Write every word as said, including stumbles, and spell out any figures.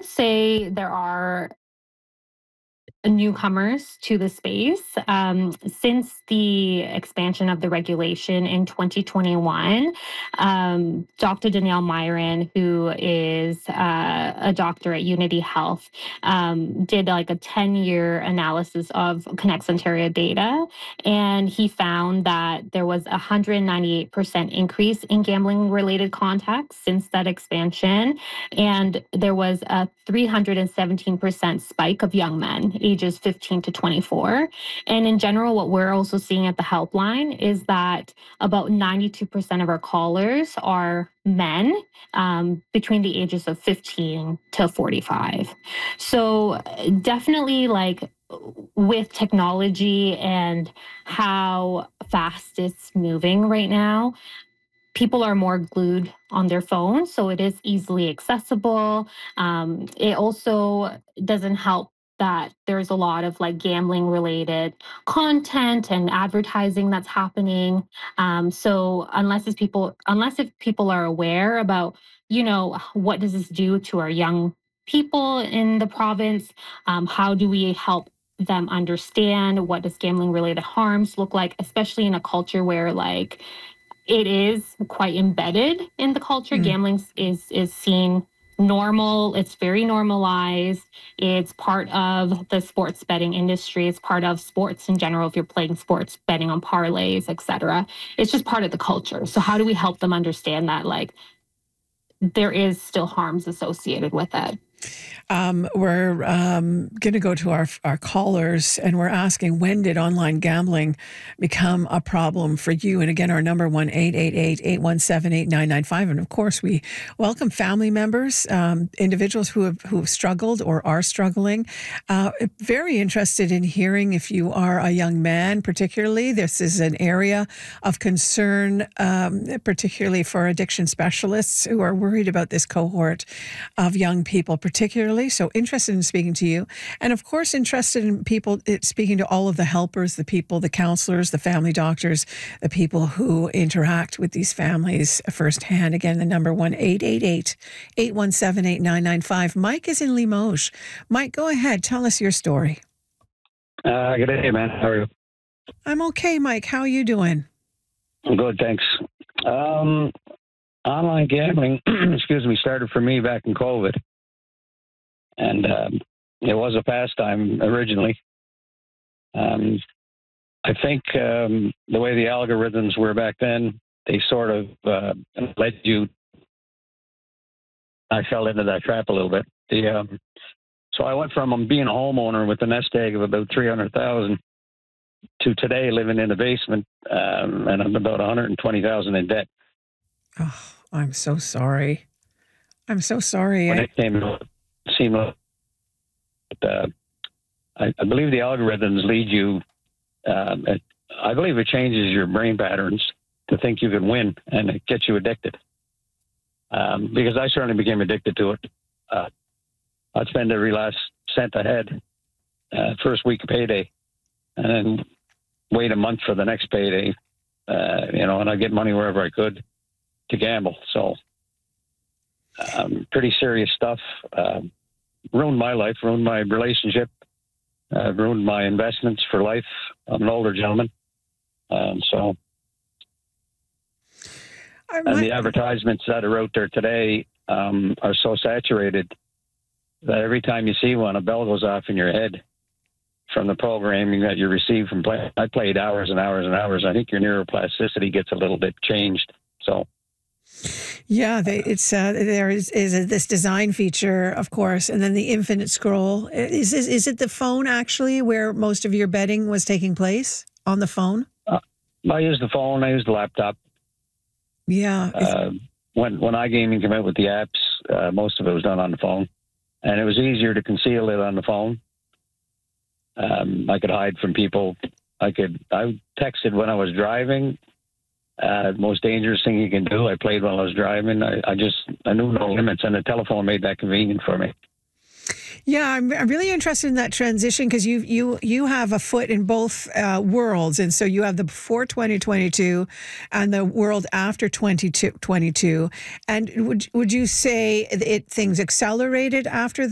would say there are newcomers to the space. Um, since the expansion of the regulation in twenty twenty-one, um, Doctor Danielle Myron, who is uh, a doctor at Unity Health, um, did like a ten year analysis of Connects Ontario data. And he found that there was a one hundred ninety-eight percent increase in gambling related contacts since that expansion. And there was a three hundred seventeen percent spike of young men ages fifteen to twenty-four. And in general, what we're also seeing at the helpline is that about ninety-two percent of our callers are men um, between the ages of fifteen to forty-five. So definitely, like, with technology and how fast it's moving right now, people are more glued on their phones, so it is easily accessible. Um, it also doesn't help that there's a lot of like gambling related content and advertising that's happening. Um, so unless it's people, unless if people are aware about, you know, what does this do to our young people in the province? Um, how do we help them understand what does gambling related harms look like, especially in a culture where like it is quite embedded in the culture. Mm. Gambling is is seen normal. It's very normalized. It's part of the sports betting industry. It's part of sports in general. If you're playing sports, betting on parlays, et cetera, it's just part of the culture. So how do we help them understand that, like, there is still harms associated with it? Um, we're um, going to go to our our callers, and we're asking, when did online gambling become a problem for you? And again, our number one eight eight eight, eight one seven, eight nine nine five. And of course, we welcome family members, um, individuals who have who have struggled or are struggling. Uh, very interested in hearing if you are a young man, particularly. This is an area of concern, um, particularly for addiction specialists who are worried about this cohort of young people, particularly. So interested in speaking to you. And of course, interested in people, speaking to all of the helpers, the people, the counselors, the family doctors, the people who interact with these families firsthand. Again, the number one eight eight eight, eight one seven, eight nine nine five. Mike is in Limoges. Mike, go ahead. Tell us your story. Uh, good day, man. How are you? I'm okay, Mike. How are you doing? I'm good, thanks. Um, online gambling, excuse me, started for me back in COVID. And um, it was a pastime originally. Um, I think um, the way the algorithms were back then, they sort of uh, led you. I fell into that trap a little bit. The, um, so I went from being a homeowner with a nest egg of about three hundred thousand to today living in a basement, um, and I'm about one hundred twenty thousand in debt. Oh, I'm so sorry. I'm so sorry. When I... it came to seem like, uh, I, I believe the algorithms lead you. Um, it, I believe it changes your brain patterns to think you can win, and it gets you addicted. Um, because I certainly became addicted to it. Uh, I'd spend every last cent I had, uh, first week of payday, and then wait a month for the next payday. Uh, you know, and I'd get money wherever I could to gamble. So. Um, pretty serious stuff. Uh, ruined my life, ruined my relationship, uh, ruined my investments for life. I'm an older gentleman. Um, so, might... and the advertisements that are out there today um, are so saturated that every time you see one, a bell goes off in your head from the programming that you receive from playing. I played hours and hours and hours. I think your neuroplasticity gets a little bit changed. So, yeah, they, it's uh, there is, is this design feature, of course, and then the infinite scroll. Is, is is it the phone actually where most of your betting was taking place, on the phone? Uh, I use the phone. I use the laptop. Yeah. Uh, when when iGaming came out with the apps, uh, most of it was done on the phone, and it was easier to conceal it on the phone. Um, I could hide from people. I could. I texted when I was driving. Uh, most dangerous thing you can do. I played while I was driving. I, I just, I knew no limits, and the telephone made that convenient for me. Yeah, I'm, I'm really interested in that transition because you you you have a foot in both uh, worlds, and so you have the before twenty twenty-two and the world after twenty twenty-two. And would would you say it things accelerated after